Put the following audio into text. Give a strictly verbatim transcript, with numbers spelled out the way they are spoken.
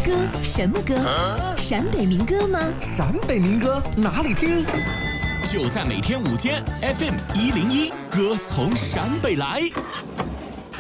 歌什么歌？陕北民歌吗？ 陕北民歌哪里听？ 就在每天午间 F M 一零一，歌从陕北来。